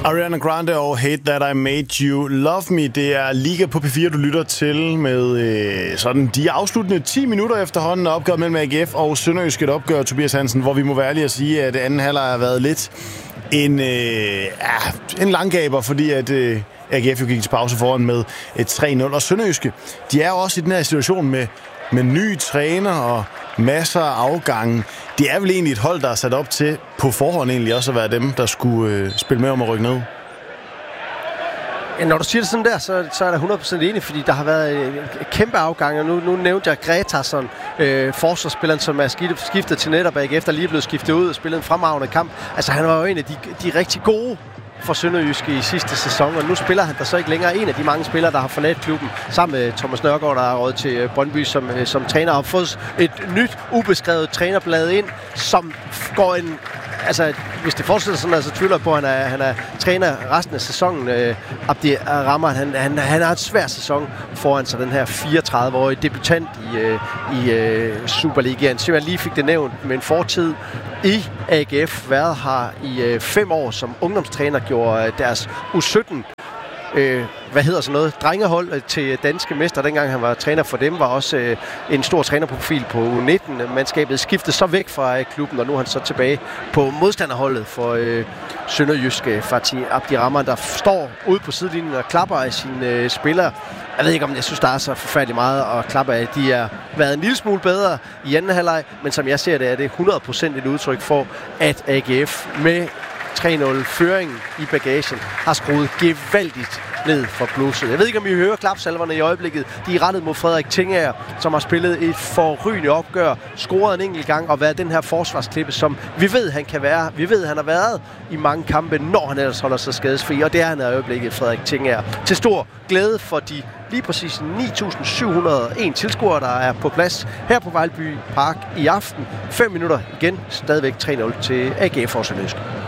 Ariana Grande og Hate That I Made You Love Me. Det er Liga på P4, du lytter til med sådan de afsluttende 10 minutter efterhånden opgør mellem AGF og Sønderjysk, et opgør, Tobias Hansen, hvor vi må være ærlige at sige, at anden halvleg har været lidt en langgaber, fordi at AGF jo gik til pause foran med et 3-0. Og Sønderjyske, de er jo også i den her situation med nye træner og masser af afgange. Det er vel egentlig et hold, der er sat op til på forhånd egentlig også at være dem, der skulle spille med om at rykke ned. Ja, når du siger det sådan der, så er jeg 100% enig, fordi der har været kæmpe afgange. Nu nævnte jeg Gretarsson, forsvarsspilleren, som er skiftet til netop AGF, der lige er blevet skiftet ud og spillet en fremragende kamp. Altså, han var jo en af de rigtig gode for Sønderjyske i sidste sæson, og nu spiller han der så ikke længere. En af de mange spillere, der har forladt klubben, sammen med Thomas Nørgaard, der er råd til Brøndby som træner, og har fået et nyt, ubeskrevet trænerblad ind, som går en... Altså, hvis det fortsætter sådan, så tvivler jeg på, at han er træner resten af sæsonen. Abdi Rahman, han har et svær sæson foran sig, den her 34-årige debutant i Superligaen. Så jeg lige fik det nævnt med en fortid i AGF, været her i 5 år som ungdomstræner, gjorde deres U17 drengehold til danske mester. Dengang han var træner for dem, var også en stor trænerprofil på U19-mandskabet. Skiftede så væk fra klubben, og nu er han så tilbage på modstanderholdet for Sønderjyske. Fatih Abdi Rahman, der står ude på sidelinjen og klapper af sine spillere. Jeg ved ikke, om jeg synes, der er så forfærdeligt meget at klappe af. De har været en lille smule bedre i anden halvleg, men som jeg ser det, er det 100% et udtryk for, at AGF med 3-0 føringen i bagagen har skruet gevaldigt ned for blusset. Jeg ved ikke, om I hører klapsalverne i øjeblikket. De er rettet mod Frederik Tingager, som har spillet et forrygende opgør, scoret en enkelt gang og været den her forsvarsklippe, som vi ved, han kan være. Vi ved, han har været i mange kampe, når han ellers holder sig skadesfri, og det er han i øjeblikket, Frederik Tingager. Til stor glæde for de lige præcis 9.701 tilskuere, der er på plads her på Vejlby Park i aften. 5 minutter igen, stadigvæk 3-0 til AGF for Sønderjyske.